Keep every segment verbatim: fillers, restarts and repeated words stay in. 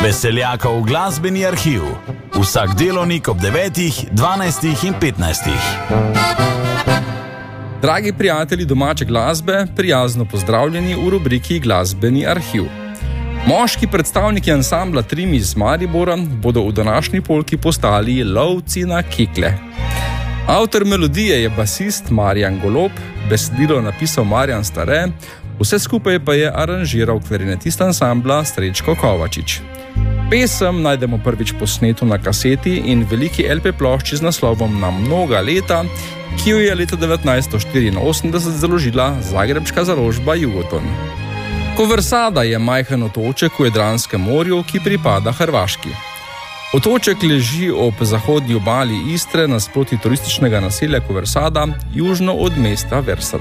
Veseljakov glasbeni arhiv. Vsak delovnik ob devetih, dvanajstih in petnajstih. Dragi prijatelji domače glasbe, prijazno pozdravljeni v rubriki Glasbeni arhiv. Moški predstavniki ansambla Trim iz Maribora bodo v današnji polki postali lovci na kikle. Avtor melodije je basist Marjan Golob, besedilo napisal Marjan Stare, vse skupaj pa je aranžiral klarinetist ansambla Srečko Kovačič. Pesem najdemo prvič posneto na kaseti in veliki el pe plošči z naslovom Na mnoga leta, ki jo je leta devetnajststo štiriinosemdeset založila zagrebška založba Jugoton. Koversada je majhen otoček v Jadranskem morju, ki pripada Hrvaški. Otoček leži ob zahodni obali Istre nasproti turističnega naselja Koversada, južno od mesta Versar.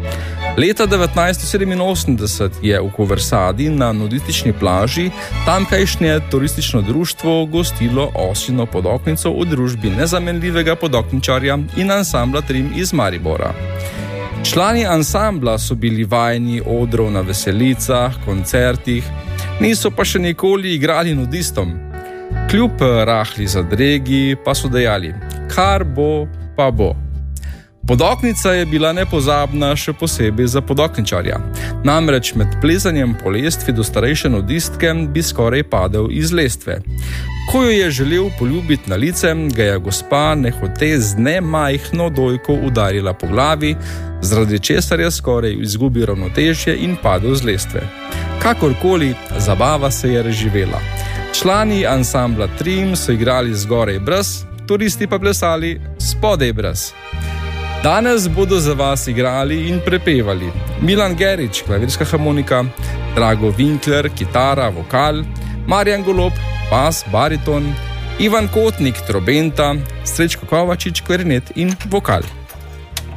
Leta devetnajststo sedeminosemdeset je v Koversadi na nudistični plaži tamkajšnje turistično društvo gostilo osino podoknico v družbi nezamenljivega podokničarja in ansambla Trim iz Maribora. Člani ansambla so bili vajeni odrov na veselicah, koncertih, niso pa še nikoli igrali nudistom. Kljub rahli zadregi pa so dejali, kar bo, pa bo. Podoknica je bila nepozabna še posebej za podokničarja. Namreč med plezanjem po lestvi do starejše nudistke bi skoraj padel iz lestve. Ko jo je želel poljubiti na lice, ga je gospa nehote z nemajhno dojko udarila po glavi, zaradi česar je skoraj izgubil ravnotežje in padel z lestve. Kakorkoli, zabava se je razživela. Člani ansambla Trim so igrali zgorej brez, turisti pa plesali spodaj brez. Danes bodo za vas igrali in prepevali Milan Gerič, klavirska harmonika, Drago Winkler, kitara, vokal, Marjan Golob, bas, bariton, Ivan Kotnik, trobenta, Srečko Kovačič, klarinet in vokal.